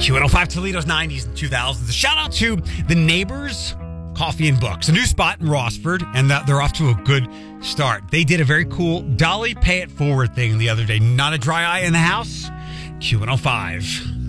Q105 Toledo's 90s and 2000s. A shout out to the Neighbors Coffee and Books, a new spot in Rossford, and they're off to a good start. They did a very cool Dolly Pay It Forward thing the other day. Not a dry eye in the house. Q105.